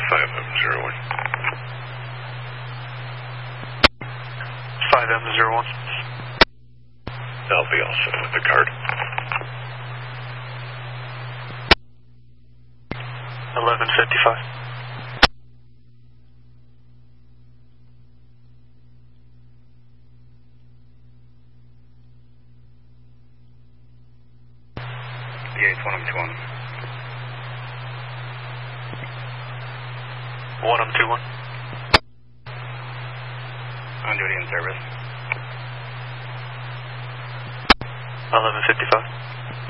5M01. 5M01. I'll be all set with the card. 1155. Yeah, 1M21. 1M21. On duty in service. 1155.